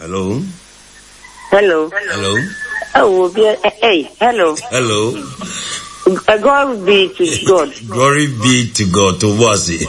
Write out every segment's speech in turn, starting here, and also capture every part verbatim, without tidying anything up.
Hello. Hello. Hello. Oh, hey, hello. Hello. Glory be to God. Glory be to God. To wasi.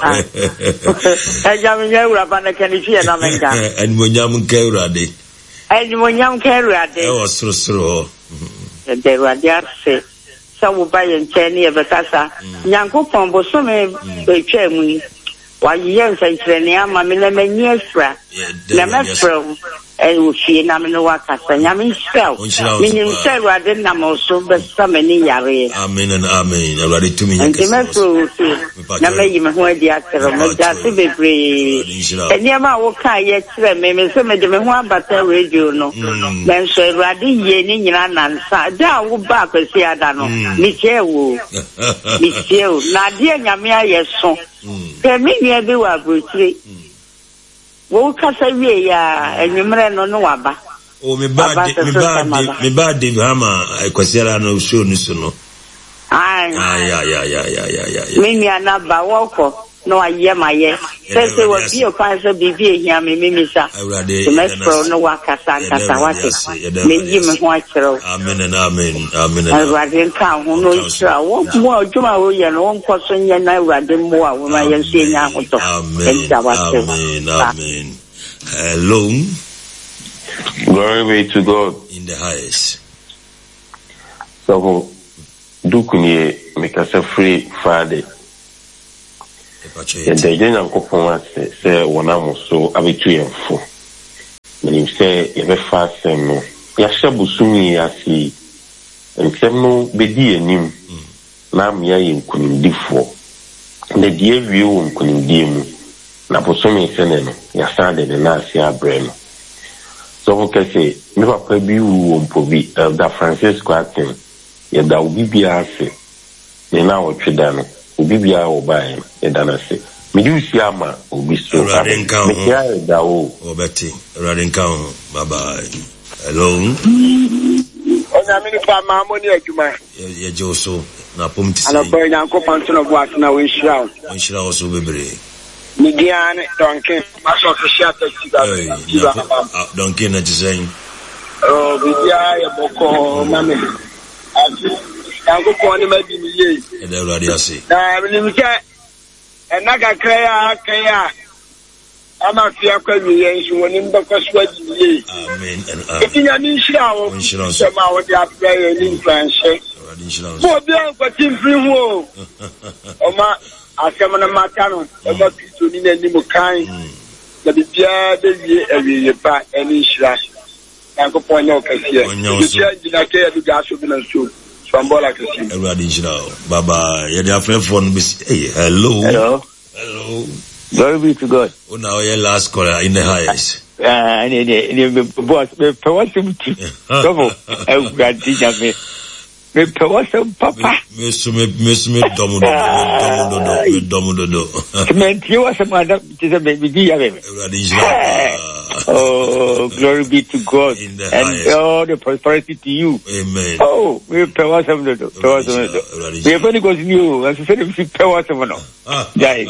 And Munyam Kerade. And Munyam Kerade. I was so slow. There were there say. Some will buy and Chenny of the Casa. Yanko Pombo, so may be chairman. Why, yes, I train Mamma Menyesra. Namestro. And she Naminowaka, Yamin Spell. Meaning, Sarah, I didn't know also, but so many yare. Amen and amen. I ready to me. And the Metro, Namayim, who are the actor of Majasi, and Yama Woka, yet, maybe some of them one but a radio, no. Then so Radi Yen and Sada would back as the Adano, Michel, Michel, Nadia Yamia, yes, so. Terminia do a brutally. Wo kasa wie ya enwemre no no waba o me ba me ba me ba de hama ekwasiara no show ni so no ai ya ya ya ya ya ya me mi ana ba woko no aye maye sese wo bi o kwa so bibi ehia me me sa semestro no wakasa nkasa wate me yi me ho akero amen and amen amen awurade nka ho no ikira wo mo adwuma wo ye no won koso nya na awurade mo a wo ma ye nsie nya ho to amen amen amen. Hello. Glory be to God in the highest. So do kunye make us a free Friday. And the young couple say one am so abitu yemfo. When you say you fast no, yasha busumi yasi. Nsem no bedi enim. Na amya ye nkunimdifo. Na die wie wo nkunimdie mu. Na busumi sene no, yasa de na asi abre no. So we can say me papa bi wo mpobi Elder Francisco Atem. Ye da obi bia ase. Ne na wotweda no. Obi bia obae e dana se medusi ama obi so me ya da o obeti radin kan bye bye. Hello. Onya mini pa ma mo ni adwuma ye je so na pom ti ana boy nyanko panto no boas na we nshira o nshira o so bebre Midian Duncan maso official taxi da Duncan na design oh bidia ye boko mame ati yango ko ni madi mi ye e da urade ase na mi mi ke enaka kreya kreya ama fia kwa mi ye nshi woni mbako swa di ye amen and amen etinya mi nshira wo sema wo dia prayer ni influence bo bia ko tim free ho o ma asema na mata no e ba Kristo ni na ni mo kan na bibia de wie ewie ba eni nshira yango ponyo kasiye bibia jina ke edu ga so bi na so Bambola Kasi. Everybody Israel. Baba, you're the friend phone. Hey, hello. Hello. Hello. Glory be to God. Oh, now your last caller in the highest. Ah, ne ne ne boss, me pewasem ti. Double. I got teacher me. Me pewasem papa. Me so me me so me domo domo domo domo domo. Me ti wasem ada ti se me di ya me. Everybody Israel. Oh, glory be to God and highest. All the prosperity to you. Amen. Oh, we power some do. Power some do. We have only got you. As I said, we power some no. Jai.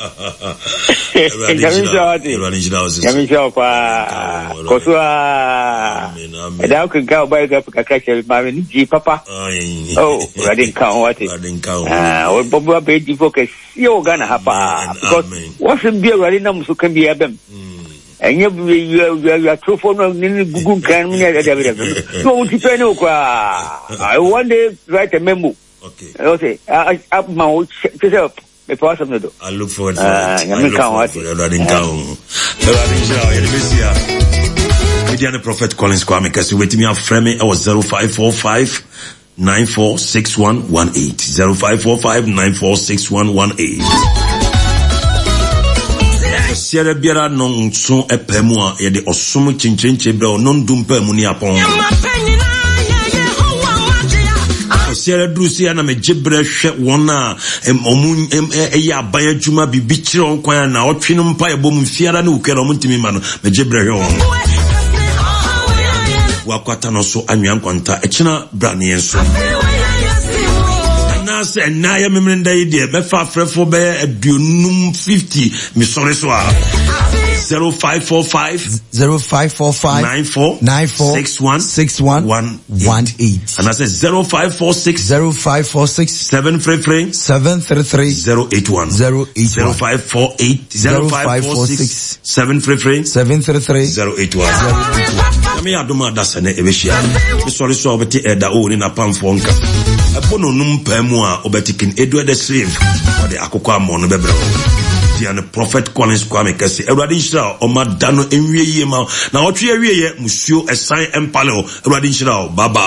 Yami shawati. Yami shawa. Kosua. Amen. Eda ko ka ba ga ka ka ma ni ji papa. Oh, radin kan wati. Radin kan. Ah, o bobo be di focus. Yo Ghana hapa. Because what's be radin na musu kan bi abem. And you you are true for no Google can me. No, depend I one day write a memo. Okay. Okay. I up my old self. The person do. I look forward to it. I look forward to it. Radin Kaun. Radin Jao. Yelibisia. Midian Prophet Collins Kwame Kasi. Wait me. I'm framing. I was zero five four five nine four six one one eight zero five four five nine four six one one eight. Sierra biara non so epemu a ye de osom chinchinche bra non dumpa mu ni apon Sierra drusia na me gibre hwe won a omu eye aban adwuma bibi kire on kwan na otwe no mpa ye bom fiara na ukere o ntimi ma no me gibre hwe won wakwata no so anwan kwanta ekina bra ne enso say na ya memrenda ide be fa frefo be aduonum fifty mi sore so a zero five four five zero five four five nine four nine four six one six one one one eight. And I said zero five four six zero five four six seven three three seven three three zero eight one zero eight zero five four eight zero five four six seven three three seven three three zero eight one. Me adoma dasane ebehia. Me sorry so obeti eda o ni na pamfo nka. Ebono num pamu a obetikin edu the slave. Or the akoko amon no bebre. Dia Prophet Collins Kwame Kese. Ewrade nhira o ma da no enwie yie ma. Na otwe awie ye musuo esan empale o. Ewrade nhira o baba.